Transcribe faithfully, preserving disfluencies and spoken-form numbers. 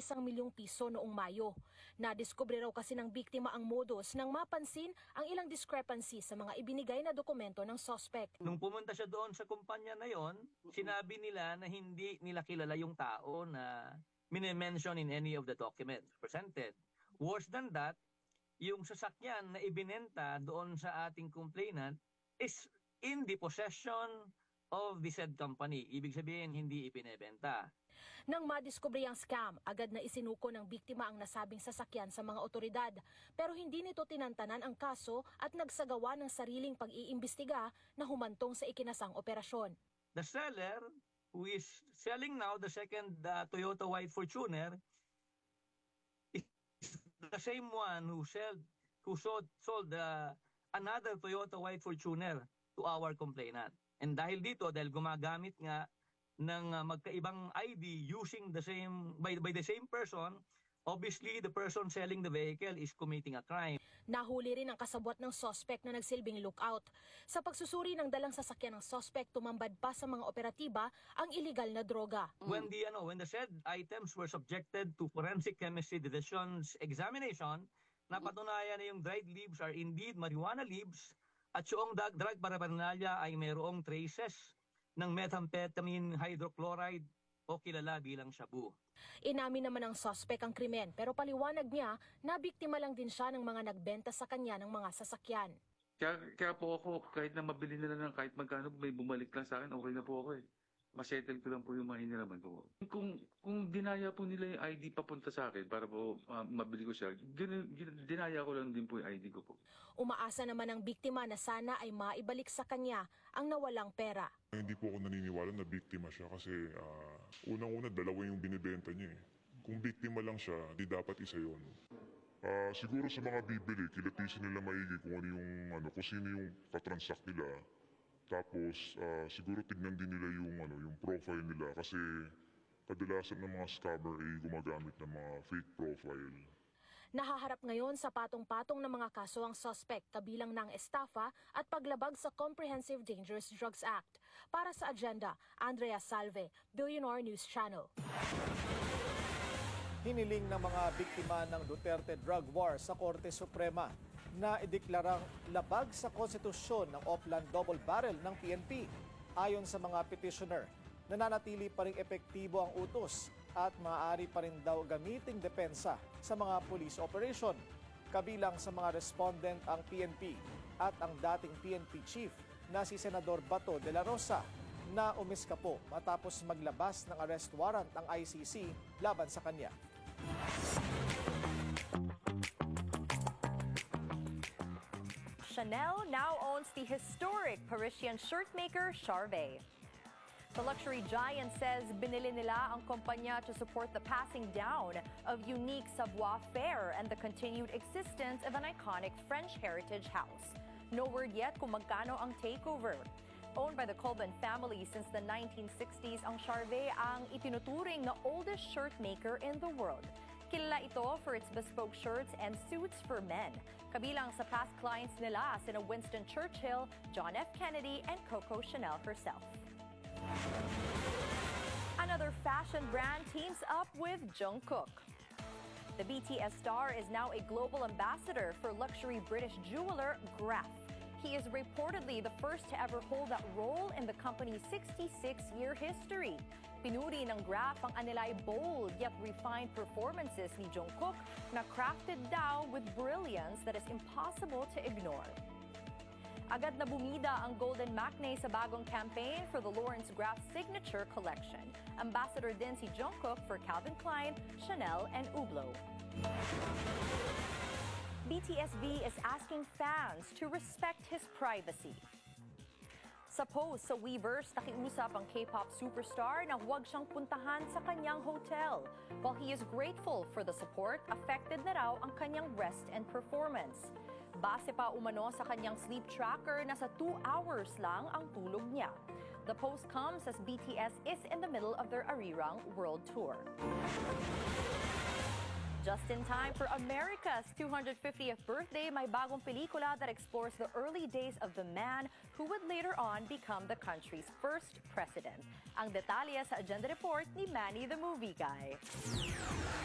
isang milyong piso noong Mayo. Nadiskubre raw kasi ng biktima ang modus nang mapansin ang ilang discrepancy sa mga ibinigay na dokumento ng suspect. Nung pumunta siya doon sa kumpanya na yon, sinabi nila na hindi nila kilala yung tao na minimension in any of the documents presented. Worse than that, yung sasakyan na ibinenta doon sa ating complainant is in the possession of the said company. Ibig sabihin, hindi ipinebenta. Nang madiskubre ang scam, agad na isinuko ng biktima ang nasabing sasakyan sa mga otoridad. Pero hindi nito tinantanan ang kaso at nagsagawa ng sariling pag-iimbestiga na humantong sa ikinasang operasyon. The seller, who is selling now the second uh, Toyota White Fortuner, is the same one who sold, who sold, sold uh, another Toyota White Fortuner to our complainant. And dahil dito, dahil gumagamit nga ng uh, magkaibang I D using the same by, by the same person, obviously the person selling the vehicle is committing a crime. Nahuli rin ang kasabwat ng suspect na nagsilbing lookout. Sa pagsusuri ng dalang sasakyan ng suspect, tumambad pa sa mga operatiba ang illegal na droga. When the ano, when the said items were subjected to forensic chemistry division's examination, napatunayan na yung dried leaves are indeed marijuana leaves at yung drug paraphernalia ay mayroong traces ng methamphetamine hydrochloride o kilala bilang shabu. Inamin naman ng suspect ang krimen pero paliwanag niya na biktima lang din siya ng mga nagbenta sa kanya ng mga sasakyan. Kaya, kaya po ako, kahit na mabili nila ng kahit magkano, may bumalik lang sa akin, okay na po ako eh. Masettle ko lang po yung mga hiniraman ko. Kung, kung dinaya po nila yung I D papunta sa akin para po uh, mabili ko siya, din, dinaya ko lang din po yung I D ko po. Umaasa naman ang biktima na sana ay maibalik sa kanya ang nawalang pera. Hindi po ako naniniwala na biktima siya kasi uh, unang-una dalawa yung binibenta niya eh. Kung biktima lang siya, di dapat isa yun. Uh, siguro sa mga bibili, kilatisin nila maigi kung ano yung ano, kung sino yung katransact nila. Tapos uh, siguro tignan din nila yung ano, yung profile nila kasi kadalasan ng mga scammer ay gumagamit ng mga fake profile. Nahaharap ngayon sa patong-patong ng mga kaso ang suspect kabilang ng estafa at paglabag sa Comprehensive Dangerous Drugs Act. Para sa Agenda, Andrea Salve, Billionaire News Channel. Hiniling ng mga biktima ng Duterte drug war sa Korte Suprema na ideklarang labag sa konstitusyon ng Oplan Double Barrel ng P N P. Ayon sa mga petitioner, nananatili pa ring epektibo ang utos at maaari pa rin daw gamiting depensa sa mga police operation. Kabilang sa mga respondent ang P N P at ang dating P N P chief na si Senador Bato de la Rosa na umiskapo matapos maglabas ng arrest warrant ang I C C laban sa kanya. Chanel now owns the historic Parisian shirt maker Charvet. The luxury giant says binili nila ang kumpanya to support the passing down of unique savoir-faire and the continued existence of an iconic French heritage house. No word yet kung magkano ang takeover. Owned by the Colbin family since the nineteen sixties, ang Charvet ang itinuturing na oldest shirt maker in the world. Kilala ito for its bespoke shirts and suits for men. Kabilang sa past clients nila sina Winston Churchill, John F. Kennedy, and Coco Chanel herself. Another fashion brand teams up with Jungkook. The B T S star is now a global ambassador for luxury British jeweler Graff. He is reportedly the first to ever hold that role in the company's sixty-six-year history. Pinuri ng Graff ang anilay bold yet refined performances ni Jungkook na crafted daw with brilliance that is impossible to ignore. Agad na bumida ang Golden Maknae sa bagong campaign for the Lawrence Graff Signature Collection. Ambassador din si Jungkook for Calvin Klein, Chanel, and Hublot. B T S B is asking fans to respect his privacy. Sa post sa Weverse, nakiusap ang K-pop superstar na huwag siyang puntahan sa kanyang hotel. While he is grateful for the support, affected na raw ang kanyang rest and performance. Base pa umano sa kanyang sleep tracker na sa two hours lang ang tulog niya. The post comes as B T S is in the middle of their Arirang World Tour. Just in time for America's two hundred fiftieth birthday, may bagong pelikula that explores the early days of the man who would later on become the country's first president. Ang detalye sa Agenda Report ni Manny the Movie Guy.